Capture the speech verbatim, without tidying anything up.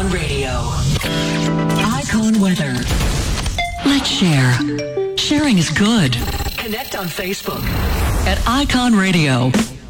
Icon Radio. Icon Weather. Let's share. Sharing is good. Connect on Facebook at Icon Radio.